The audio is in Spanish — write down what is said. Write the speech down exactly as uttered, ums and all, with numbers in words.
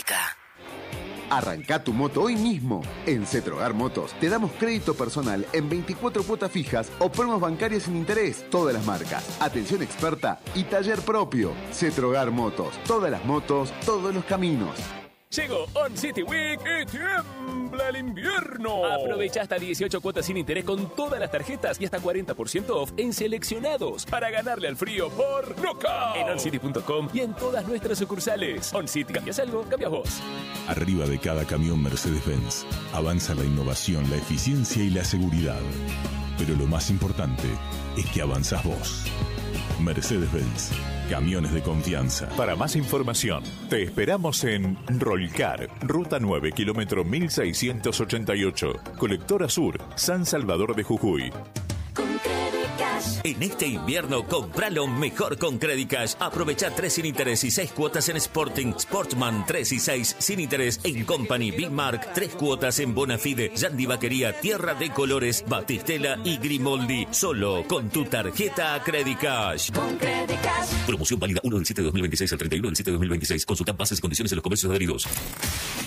marca. Arranca tu moto hoy mismo. En Cetrogar Motos te damos crédito personal en veinticuatro cuotas fijas o promos bancarias sin interés. Todas las marcas, atención experta y taller propio. Cetrogar Motos. Todas las motos, todos los caminos. Llegó On City Week y tiembla el invierno. Aprovecha hasta dieciocho cuotas sin interés con todas las tarjetas y hasta cuarenta por ciento off en seleccionados para ganarle al frío por Knockout. En on city punto com y en todas nuestras sucursales. On City, cambias algo, cambias vos. Arriba de cada camión Mercedes-Benz avanza la innovación, la eficiencia y la seguridad. Pero lo más importante es que avanzás vos. Mercedes-Benz. Camiones de confianza. Para más información, te esperamos en Rolcar, Ruta nueve, kilómetro mil seiscientos ochenta y ocho, Colectora Sur, San Salvador de Jujuy. En este invierno, compralo mejor con Credicash. Aprovecha tres sin interés y seis cuotas en Sporting, Sportman tres y seis sin interés en Company, Big Mark, tres cuotas en Bonafide, Yandy Vaquería, Tierra de Colores, Batistela y Grimoldi. Solo con tu tarjeta Credicash. Con Credicash. Promoción válida uno del siete de dos mil veintiséis al treinta y uno del siete de dos mil veintiséis. Consulta bases y condiciones en los comercios adheridos.